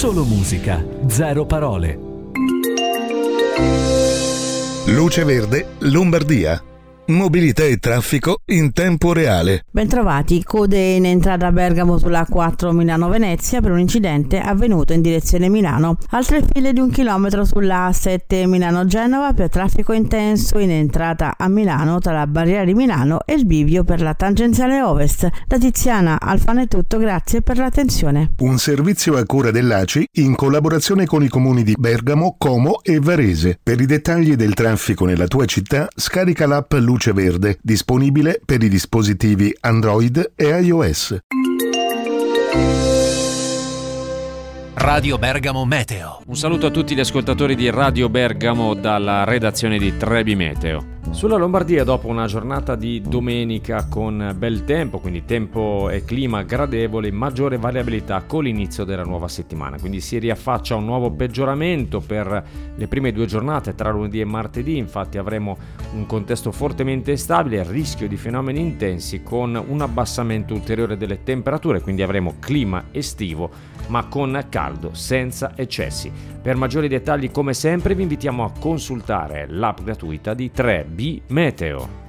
Solo musica, zero parole. Luce Verde, Lombardia. Mobilità e traffico in tempo reale. Bentrovati, code in entrata a Bergamo sulla A4 Milano-Venezia per un incidente avvenuto in direzione Milano. Altre file di 1 chilometro sulla A7 Milano-Genova per traffico intenso in entrata a Milano tra la barriera di Milano e il bivio per la tangenziale ovest. Da Tiziana Alfano è tutto, grazie per l'attenzione. Un servizio a cura dell'ACI in collaborazione con i comuni di Bergamo, Como e Varese. Per i dettagli del traffico nella tua città, scarica l'app Luce Verde, disponibile per i dispositivi Android e iOS. Radio Bergamo Meteo. Un saluto a tutti gli ascoltatori di Radio Bergamo dalla redazione di Trebi Meteo. Sulla Lombardia, dopo una giornata di domenica con bel tempo, quindi tempo e clima gradevoli, maggiore variabilità con l'inizio della nuova settimana, quindi si riaffaccia un nuovo peggioramento per le prime 2 giornate tra lunedì e martedì. Infatti avremo un contesto fortemente instabile, rischio di fenomeni intensi con un abbassamento ulteriore delle temperature, quindi avremo clima estivo ma con caldo, senza eccessi. Per maggiori dettagli, come sempre, vi invitiamo a consultare l'app gratuita di 3B Meteo.